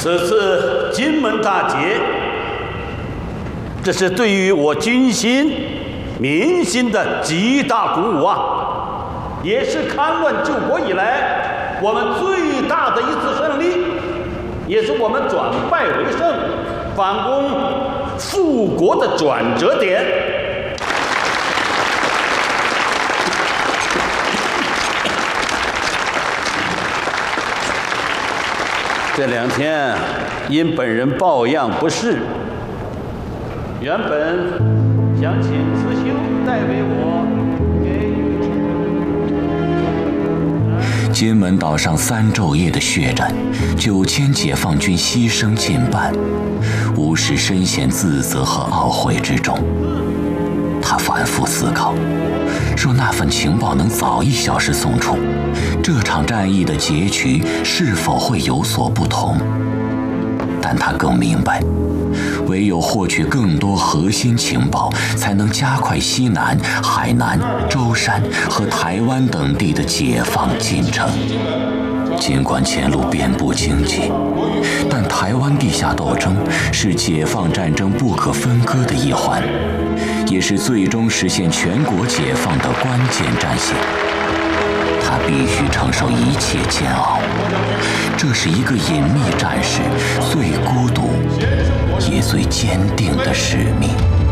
此次金门大捷，这是对于我军心、民心的极大鼓舞啊，也是戡乱救国以来我们最大的一次胜利，也是我们转败为胜、反攻复国的转折点。这2天因本人抱恙不适，原本想请慈修代为我给予。 金门岛上3昼夜的血战，9000解放军牺牲近半，吴石深陷自责和懊悔之中。他反复思考，若那份情报能早1小时送出，这场战役的结局是否会有所不同？但他更明白，唯有获取更多核心情报，才能加快西南、海南、舟山和台湾等地的解放进程。尽管前路遍布荆棘，但台湾地下斗争是解放战争不可分割的一环，也是最终实现全国解放的关键战线。他必须承受一切煎熬，这是一个隐秘战士最孤独也最坚定的使命。